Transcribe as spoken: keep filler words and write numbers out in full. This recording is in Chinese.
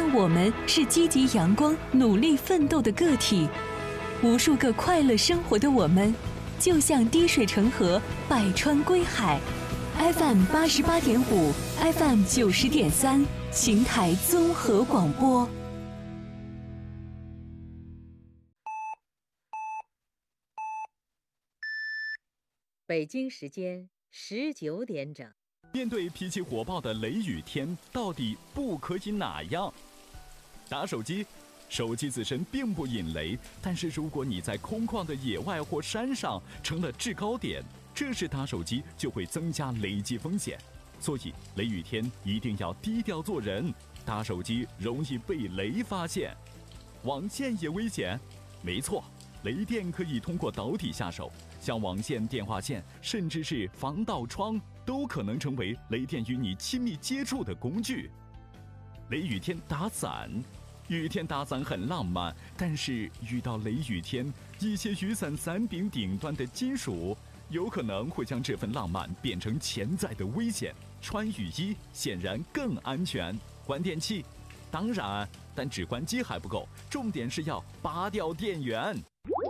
但我们是积极阳光、努力奋斗的个体。无数个快乐生活的我们，就像滴水成河，百川归海。F M 八十八点五 ，F M 九十点三，邢台综合广播。 北京时间十九点整。 面对脾气火爆的雷雨天，到底不可以哪样？打手机，手机自身并不引雷，但是如果你在空旷的野外或山上成了制高点，这时打手机就会增加雷击风险。所以雷雨天一定要低调做人，打手机容易被雷发现。网线也危险？没错，雷电可以通过导体下手，像网线、电话线，甚至是防盗窗，都可能成为雷电与你亲密接触的工具。雷雨天打伞，雨天打伞很浪漫，但是遇到雷雨天，一些雨伞伞柄顶端的金属有可能会将这份浪漫变成潜在的危险。穿雨衣显然更安全。关电器，当然，但只关机还不够，重点是要拔掉电源。